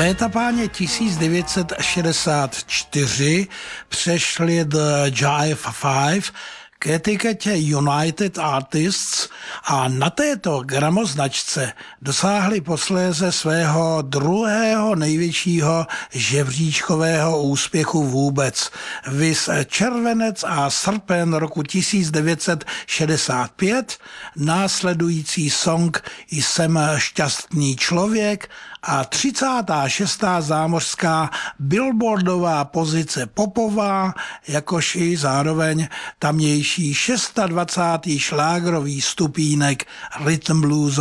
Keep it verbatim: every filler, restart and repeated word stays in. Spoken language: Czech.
Léta páně tisíc devět set šedesát čtyři přešli The Jive Five k etiketě United Artists a na této gramoznačce dosáhli posléze svého druhého největšího žebříčkového úspěchu vůbec. Viz Červenec a srpen roku tisíc devět set šedesát pět, následující song Jsem šťastný člověk a třicátá šestá zámořská billboardová pozice popová, jakož i zároveň tamější dvacátý šestý šlágrový stupínek rhythm blues